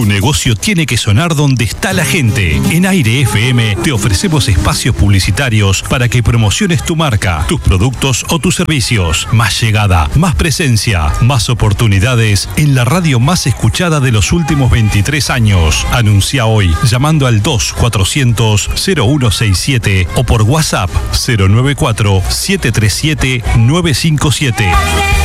Tu negocio tiene que sonar donde está la gente. En Aire FM te ofrecemos espacios publicitarios para que promociones tu marca, tus productos o tus servicios. Más llegada, más presencia, más oportunidades en la radio más escuchada de los últimos 23 años. Anuncia hoy llamando al 2400-0167 o por WhatsApp 094-737-957.